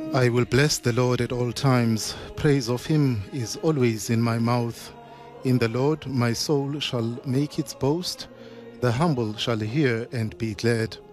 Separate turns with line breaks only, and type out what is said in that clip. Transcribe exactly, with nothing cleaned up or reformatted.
I will bless the Lord at all times. Praise of him is always in my mouth. In the Lord my soul shall make its boast. The humble shall hear and be glad.